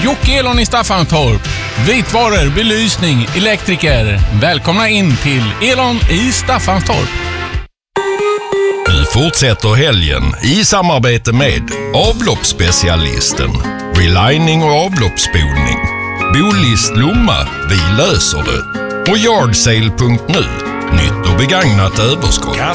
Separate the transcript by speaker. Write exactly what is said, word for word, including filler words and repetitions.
Speaker 1: Jocke Elon i Staffanstorp. Vitvaror, belysning, elektriker. Välkomna in till Elon i Staffanstorp.
Speaker 2: Nu fortsätter helgen i samarbete med avloppsspecialisten, relining och avloppsspolning, Bolist Lomma, vi löser det, och Yardsale punkt nu, nytt och begagnat överskott.